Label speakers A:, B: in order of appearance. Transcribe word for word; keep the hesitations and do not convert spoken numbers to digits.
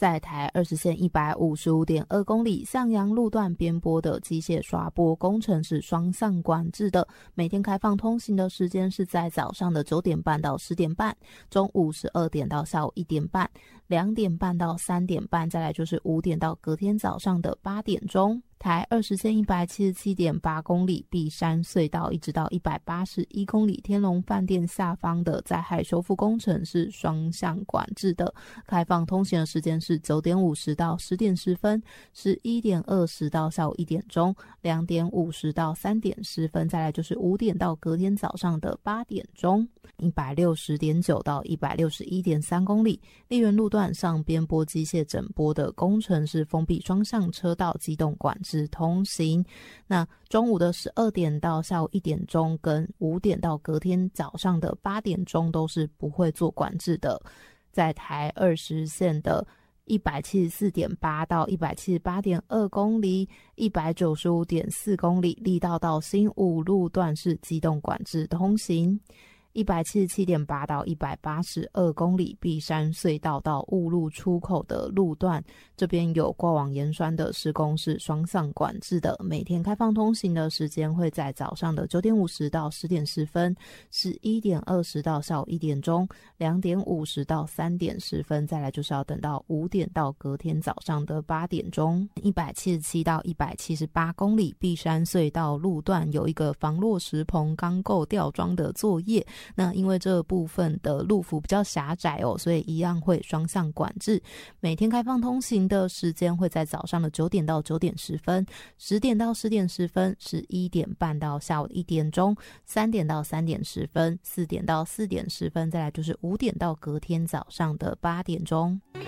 A: 在台二十线 一百五十五点二 公里向阳路段边坡的机械刷拨工程是双向管制的，每天开放通行的时间是在早上的九点半到十点半，中午十二点到下午一点半，两点半到三点半，再来就是五点到隔天早上的八点钟。台二十线 一百七十七点八 公里碧山隧道一直到一百八十一公里天龙饭店下方的灾害修复工程是双向管制的，开放通行的时间是九点五十到十点十分，十一点二十到下午一点钟，两点五十到三点十分，再来就是五点到隔天早上的八点钟。一百六十点九到一百六十一点三 公里丽园路段上边坡机械整波的工程是封闭双向车道机动管制通行。那中午的十二点到下午一点钟跟五点到隔天早上的八点钟都是不会做管制的。在台二十线的一百七十四点八到一百七十八点二 公里 一百九十五点四 公里力道到新武路段是机动管制通行。一百七十七点八到一百八十二公里碧山隧道到雾路出口的路段，这边有过往盐酸的施工是双向管制的，每天开放通行的时间会在早上的九点五十到十点十分，十一点二十到下午一点钟，两点五十到三点十分，再来就是要等到五点到隔天早上的八点钟。一百七十七到一百七十八公里碧山隧道路段有一个防落石棚钢构吊装的作业，那因为这部分的路幅比较狭窄哦，所以一样会双向管制。每天开放通行的时间会在早上的九点到九点十分，十点到十点十分，十一点半到下午一点钟，三点到三点十分，四点到四点十分，再来就是五点到隔天早上的八点钟。